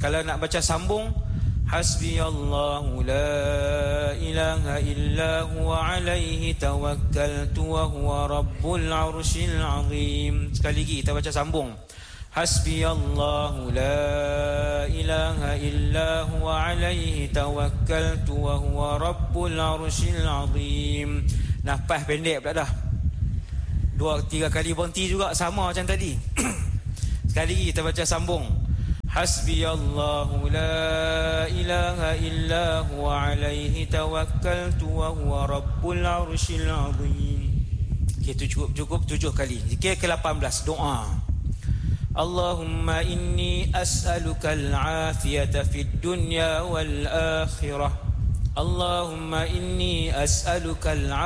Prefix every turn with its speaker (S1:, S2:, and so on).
S1: Kalau nak baca sambung, hasbiyallahu la ilaha illa huwa alaihi tawakkaltu wa huwa rabbul arsyil azim. Sekali lagi kita baca sambung. Hasbiyallahu la ilaha illa huwa alaihi tawakkaltu wa huwa rabbul arsyil azim. Nafas pendek pula dah. 2-3 kali berhenti juga, sama macam tadi. Sekali lagi kita baca sambung. Hasbiyallahu la ilaha illa huwa alaihi tawakkaltu wa huwa rabbul arsyil azim. Okey, cukup 7 kali. Zikir ke-18, doa. Allahumma inni as'aluka al-afiyata fid dunya wal akhirah. Allahumma inni as'aluka al